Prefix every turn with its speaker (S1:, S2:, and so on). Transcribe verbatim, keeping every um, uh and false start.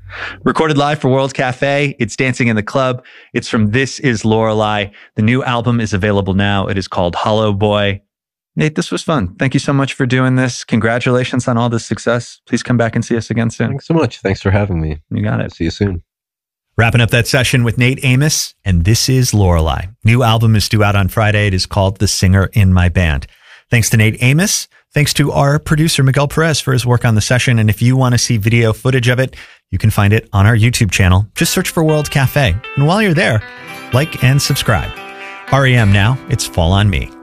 S1: Recorded live for World Cafe. It's Dancing in the Club. It's from This Is Lorelei. The new album is available now. It is called Hollow Boy. Nate, this was fun. Thank you so much for doing this. Congratulations on all this success. Please come back and see us again soon.
S2: Thanks so much. Thanks for having me.
S1: You got it.
S2: See you soon.
S1: Wrapping up that session with Nate Amos, and This Is Lorelei. New album is due out on Friday. It is called The Singer in My Band. Thanks to Nate Amos. Thanks to our producer, Miguel Perez, for his work on the session. And if you want to see video footage of it, you can find it on our YouTube channel. Just search for World Cafe. And while you're there, like and subscribe. R E M now, it's Fall on Me.